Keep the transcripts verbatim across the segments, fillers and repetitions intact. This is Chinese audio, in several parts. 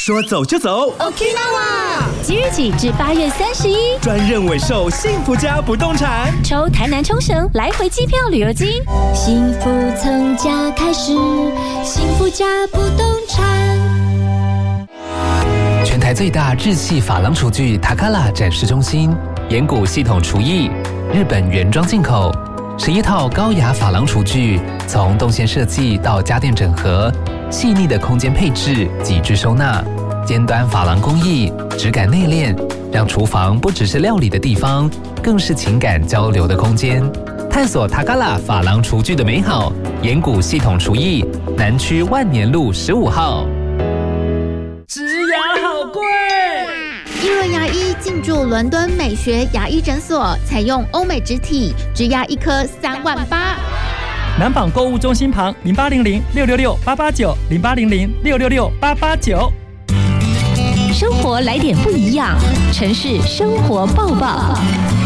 说走就走 Okinawa 即日起至八月三十一， 专任委售幸福家不动产， 抽台南冲绳来回机票旅游金，幸福从家开始，幸福家不动产。 全台最大日系珐琅厨具 Takara 展示中心，岩谷系统厨艺，日本原装进口，十一套高雅珐琅厨具，从动线设计到家电整合，细腻的空间配置，极致收纳，尖端珐琅工艺，质感内敛，让厨房不只是料理的地方，更是情感交流的空间。探索 Takara 珐琅厨具的美好，岩谷系统厨艺，南区万年路十五号。 植牙好贵。 一轮牙医进驻伦敦美学牙医诊所，采用欧美植体，植牙一颗三万八。 南纺购物中心旁零八零零六六六八八九零八零零六六六八八九。 生活来点不一样，城市生活报报。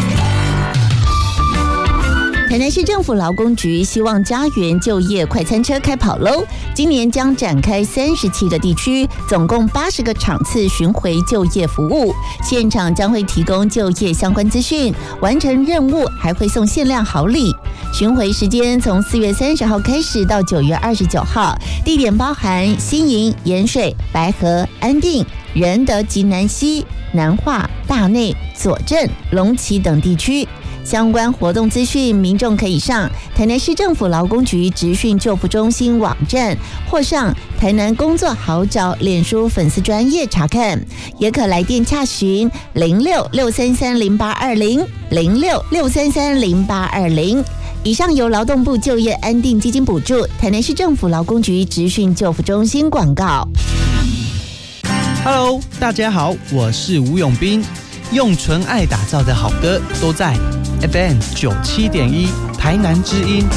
台南市政府劳工局希望家园就业快餐车开跑喽！今年将展开三十七个地区，总共八十个场次巡回就业服务，现场将会提供就业相关资讯，完成任务还会送限量好礼。巡回时间从四月三十号开始到九月二十九号，地点包含新营、盐水、白河、安定、仁德及南西、南化、大内、左镇、龙崎等地区。相关活动资讯，民众可以上台南市政府劳工局职训就服中心网站，或上台南工作好找脸书粉丝专页查看，也可来电洽询零六六三三零八二零零六六三三零八二零。以上由劳动部就业安定基金补助，台南市政府劳工局职训就服中心广告。 Hello， 大家好，我是吴永斌。用纯爱打造的好歌都在 F M 九七点一台南之音。